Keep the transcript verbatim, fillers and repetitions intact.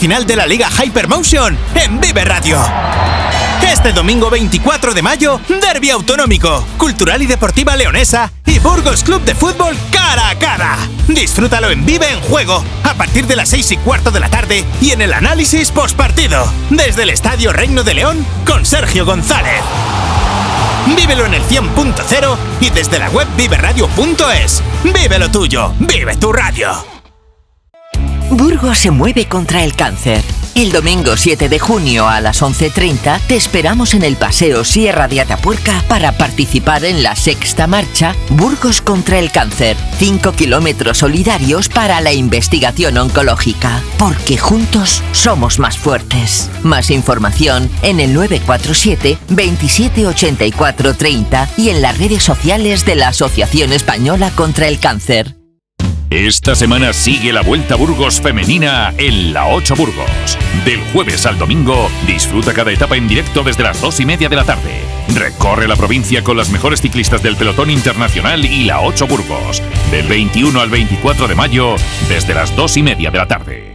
final de la Liga Hypermotion en Vive Radio. Este domingo veinticuatro de mayo, derbi autonómico, Cultural y Deportiva Leonesa y Burgos Club de Fútbol cara a cara. Disfrútalo en Vive en Juego a partir de las seis y cuarto de la tarde y en el análisis postpartido desde el Estadio Reino de León con Sergio González. Vívelo en el cien punto cero y desde la web vive radio punto es. Vive lo tuyo, vive tu radio. Burgos se mueve contra el cáncer. El domingo siete de junio a las once treinta te esperamos en el Paseo Sierra de Atapuerca para participar en la sexta marcha Burgos contra el cáncer. Cinco kilómetros solidarios para la investigación oncológica. Porque juntos somos más fuertes. Más información en el nueve cuatro siete, veintisiete ochenta y cuatro treinta y en las redes sociales de la Asociación Española contra el Cáncer. Esta semana sigue la Vuelta a Burgos femenina en la ocho Burgos. Del jueves al domingo, disfruta cada etapa en directo desde las dos y media de la tarde. Recorre la provincia con las mejores ciclistas del pelotón internacional y la ocho Burgos. Del veintiuno al veinticuatro de mayo, desde las dos y media de la tarde.